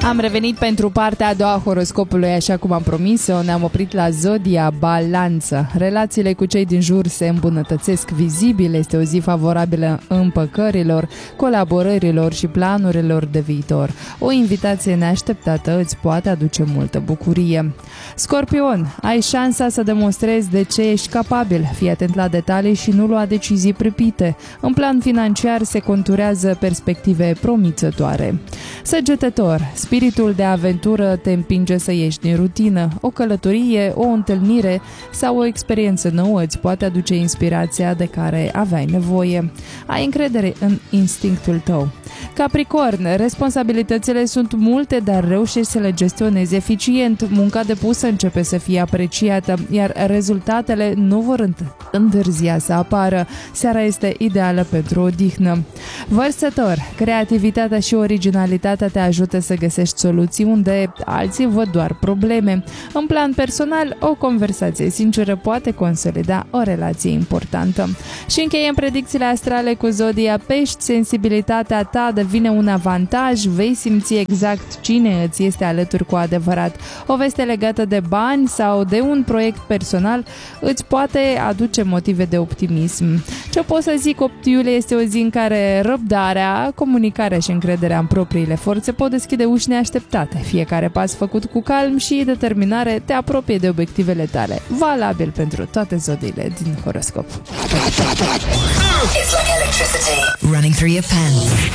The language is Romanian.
Am revenit pentru partea a doua a horoscopului, așa cum am promis-o. Ne-am oprit la Zodia Balanță. Relațiile cu cei din jur se îmbunătățesc vizibil. Este o zi favorabilă împăcărilor, colaborărilor și planurilor de viitor. O invitație neașteptată îți poate aduce multă bucurie. Scorpion, ai șansa să demonstrezi de ce ești capabil. Fii atent la detalii și nu lua decizii pripite. În plan financiar se conturează perspective promițătoare. Săgetător, spiritul de aventură te împinge să ieși din rutină. O călătorie, o întâlnire sau o experiență nouă îți poate aduce inspirația de care aveai nevoie. Ai încredere în instinctul tău. Capricorn, responsabilitățile sunt multe, dar reușești să le gestionezi eficient. Munca depusă începe să fie apreciată, iar rezultatele nu vor întârzia să apară. Seara este ideală pentru odihnă. Vărsător, creativitatea și originalitatea te ajută să găsești soluții unde alții văd doar probleme. În plan personal, o conversație sinceră poate consolida o relație importantă. Și încheiem predicțiile astrale cu Zodia Pești. Sensibilitatea ta devine un avantaj, vei simți exact cine îți este alături cu adevărat. O veste legată de bani sau de un proiect personal îți poate aduce motive de optimism. Ce pot să zic, 8 iulie este o zi în care răbdarea, comunicarea și încrederea în propriile forțe pot deschide uși neașteptate. Fiecare pas făcut cu calm și determinare te apropie de obiectivele tale. Valabil pentru toate zodiile din horoscop. It's like electricity running through your pants.